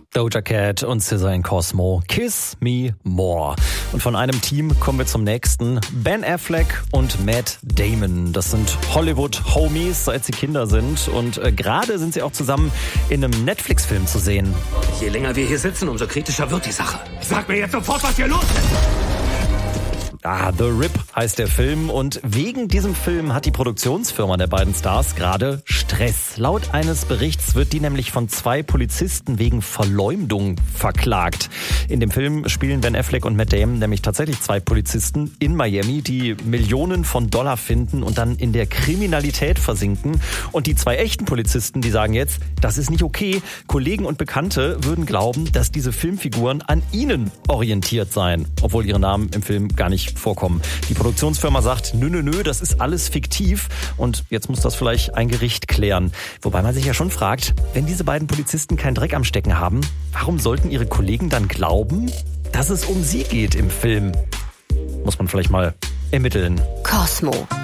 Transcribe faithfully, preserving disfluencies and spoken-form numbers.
Doja Cat und S Z A in Cosmo. Kiss Me More. Und von einem Team kommen wir zum nächsten. Ben Affleck und Matt Damon. Das sind Hollywood-Homies, seit sie Kinder sind. Und äh, gerade sind sie auch zusammen in einem Netflix-Film zu sehen. Je länger wir hier sitzen, umso kritischer wird die Sache. Sag mir jetzt sofort, was hier los ist! Ah, The Rip heißt der Film und wegen diesem Film hat die Produktionsfirma der beiden Stars gerade Stress. Laut eines Berichts wird die nämlich von zwei Polizisten wegen Verleumdung verklagt. In dem Film spielen Ben Affleck und Matt Damon nämlich tatsächlich zwei Polizisten in Miami, die Millionen von Dollar finden und dann in der Kriminalität versinken. Und die zwei echten Polizisten, die sagen jetzt, das ist nicht okay. Kollegen und Bekannte würden glauben, dass diese Filmfiguren an ihnen orientiert seien, obwohl ihre Namen im Film gar nicht vorkommen. Die Produktionsfirma sagt, nö, nö, nö, das ist alles fiktiv und jetzt muss das vielleicht ein Gericht klären. Wobei man sich ja schon fragt, wenn diese beiden Polizisten keinen Dreck am Stecken haben, warum sollten ihre Kollegen dann glauben, dass es um sie geht im Film? Muss man vielleicht mal ermitteln. Cosmo.